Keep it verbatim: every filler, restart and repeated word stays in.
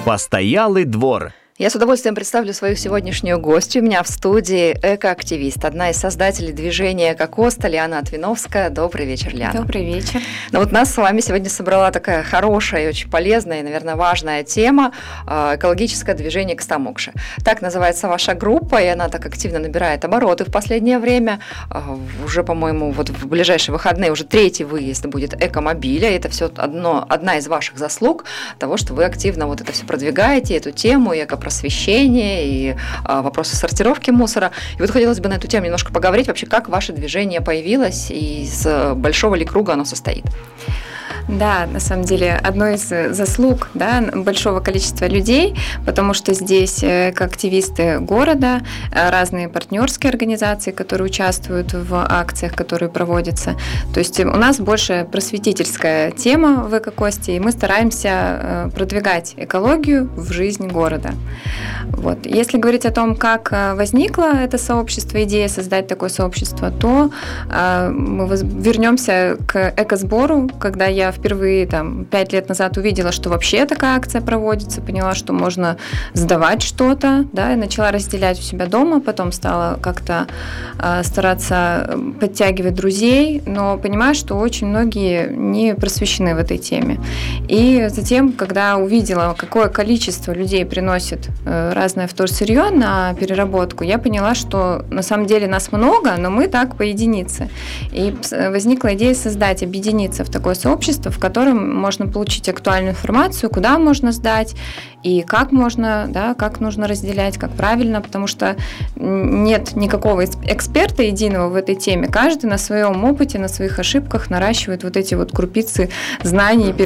Постоялый двор. Я с удовольствием представлю свою сегодняшнюю гостью. У меня в студии экоактивист, одна из создателей движения «Кокоста» Лиана Отвиновская. Добрый вечер, Лиана. Добрый вечер. Ну вот нас с вами сегодня собрала такая хорошая и очень полезная и, наверное, важная тема – экологическое движение «Кстамокша». Так называется ваша группа, и она так активно набирает обороты в последнее время. Уже, по-моему, вот в ближайшие выходные уже третий выезд будет экомобиля. Это все одно, одна из ваших заслуг того, что вы активно вот это все продвигаете, эту тему, и экопросвещение, и а, вопросы сортировки мусора. И вот хотелось бы на эту тему немножко поговорить, вообще, как ваше движение появилось и из большого ли круга оно состоит. Да, на самом деле, одной из заслуг, да, большого количества людей, потому что здесь как активисты города, разные партнерские организации, которые участвуют в акциях, которые проводятся. То есть у нас больше просветительская тема в Экокосте, и мы стараемся продвигать экологию в жизнь города. Вот. Если говорить о том, как возникло это сообщество, идея создать такое сообщество, то мы вернемся к экосбору, когда я впервые там, пять лет назад увидела, что вообще такая акция проводится, поняла, что можно сдавать что-то, да, и начала разделять у себя дома, потом стала как-то э, стараться подтягивать друзей, но понимаю, что очень многие не просвещены в этой теме. И затем, когда увидела, какое количество людей приносит э, разное вторсырье на переработку, я поняла, что на самом деле нас много, но мы так по единице. И возникла идея создать, объединиться в такое сообщество, в котором можно получить актуальную информацию, куда можно сдать и как можно, да, как нужно разделять, как правильно, потому что нет никакого эксперта единого в этой теме. Каждый на своем опыте, на своих ошибках наращивает вот эти вот крупицы знаний и